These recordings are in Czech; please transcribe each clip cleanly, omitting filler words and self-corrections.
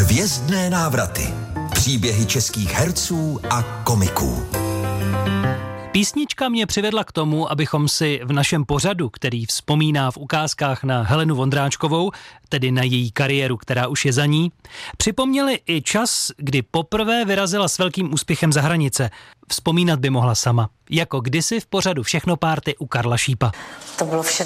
Hvězdné návraty. Příběhy českých herců a komiků. Písnička mě přivedla k tomu, abychom si v našem pořadu, který vzpomíná v ukázkách na Helenu Vondráčkovou, tedy na její kariéru, která už je za ní, připomněli i čas, kdy poprvé vyrazila s velkým úspěchem za hranice. Vzpomínat by mohla sama, jako kdysi v pořadu Všechno párty u Karla Šípa. To bylo v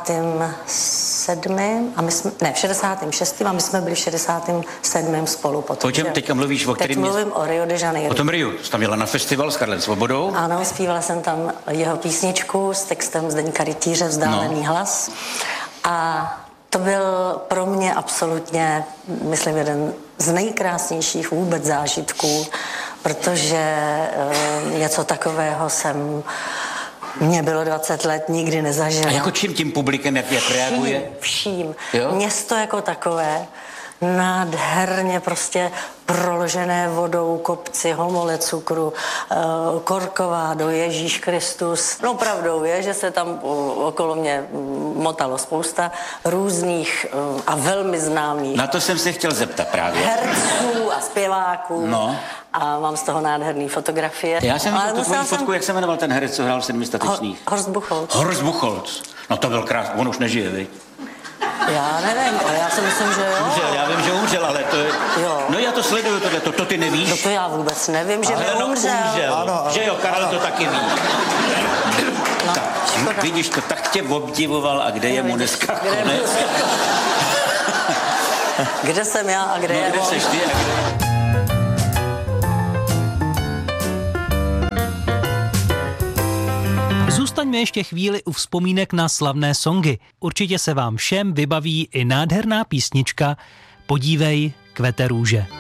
67. a my jsme, ne, v 66. a my jsme byli v 67. spolu potom. O čem teďka mluvíš? Teď mluvím o Rio de Janeiro. O tom Riu. Jsi tam jela na festival s Karlem Svobodou? Ano, zpívala jsem tam jeho písničku s textem Zdeňka Rytíře Vzdálený hlas. A to byl pro mě absolutně, myslím, jeden z nejkrásnějších vůbec zážitků, protože něco takového mně bylo 20 let, nikdy nezažila. A jako čím tím publikem, jak reaguje? Vším. Jo? Město jako takové, nádherně prostě proložené vodou kopci, homole cukru, Korkovádo, Ježíš Kristus. No pravdou je, že se tam okolo mě motalo spousta různých a velmi známých. Na to jsem se chtěl zeptat právě. Herců a zpěváků. No. A mám z toho nádherný fotografie. Já jsem viděl tu tvoji fotku, jak se jmenoval ten herec, co hrál v 7 statečných. Horst Buchholz. Horst Buchholz. No to byl krásný, on už nežije, viď? Já nevím, ale já si myslím, že jo. Umřel, já vím, že umřel, ale to je... Jo. No já to sleduju, to ty nevíš? No to já vůbec nevím, že by umřel. Ano, že jo, Karel to taky ví. No, tak, vidíš to, tak tě obdivoval a kde je mu dneska konec? Kde jsem já a kde je kde on? seš ty? Zůstaňme ještě chvíli u vzpomínek na slavné songy. Určitě se vám všem vybaví i nádherná písnička Podívej, kvete růže.